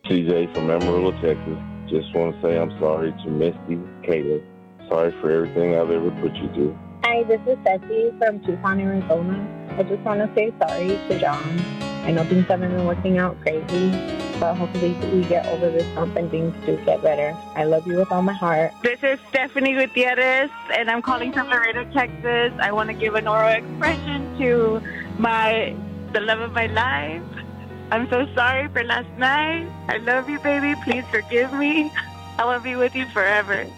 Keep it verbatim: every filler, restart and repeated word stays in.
C J from Amarillo, Texas. Just want to say I'm sorry to Misty, Caleb. Sorry for everything I've ever put you through. Hi, this is Ceci from Tucson, Arizona. I just want to say sorry to John. I know things haven't been working out crazy, but hopefully we get over this hump and things do get better. I love you with all my heart. This is Stephanie Gutierrez, and I'm calling from Laredo, Texas. I want to give an oral expression to my the love of my life. I'm so sorry for last night. I love you, baby. Please forgive me. I will be with you forever.